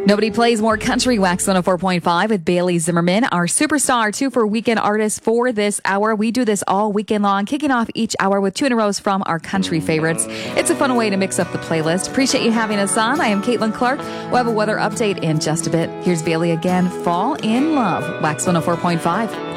Nobody plays more country. Wax 104.5 with Bailey Zimmerman, our superstar, 2 for weekend artists for this hour. We do this all weekend long, kicking off each hour with 2 in a row from our country favorites. It's a fun way to mix up the playlist. Appreciate you having us on. I am Caitlin Clark. We'll have a weather update in just a bit. Here's Bailey again. Fall in Love. Wax 104.5.